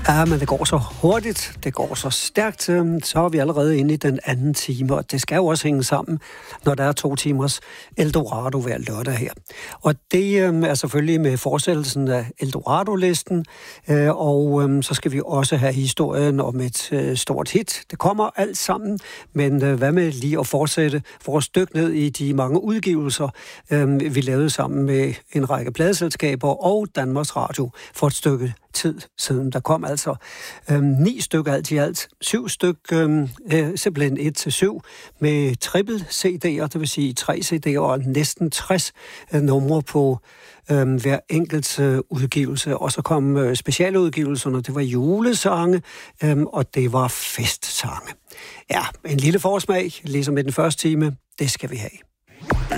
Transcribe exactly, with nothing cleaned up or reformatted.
Ja, men det går så hurtigt, det går så stærkt, så er vi allerede inde i den anden time, og det skal jo også hænge sammen, når der er to timers Eldorado hver lørdag her. Og det øh, er selvfølgelig med fortsættelsen af Eldorado-listen, øh, og øh, så skal vi også have historien om et øh, stort hit. Det kommer alt sammen, men øh, hvad med lige at fortsætte vores dyk ned i de mange udgivelser, øh, vi lavede sammen med en række pladeselskaber og Danmarks Radio for et stykke tid siden. Der kom altså øhm, ni stykker alt i alt. Syv stykker, øhm, øh, simpelthen et til syv, med triple C D'er, det vil sige tre C D'er og næsten tres øh, numre på øhm, hver enkelt øh, udgivelse. Og så kom øh, specialudgivelserne, det var julesange, øhm, og det var festsange. Ja, en lille forsmag, ligesom i den første time, det skal vi have.